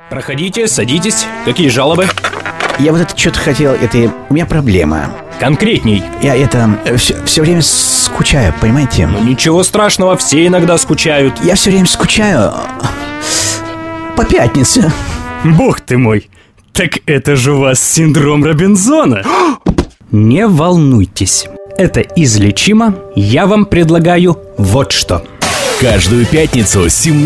Проходите, садитесь. Какие жалобы? Я вот это что-то хотел, у меня проблема. Конкретней. Я все время скучаю, понимаете? Ну ничего страшного, все иногда скучают. Я все время скучаю по пятнице. Бог ты мой, так это же у вас синдром Робинзона. Не волнуйтесь, это излечимо. Я вам предлагаю вот что. Каждую пятницу 17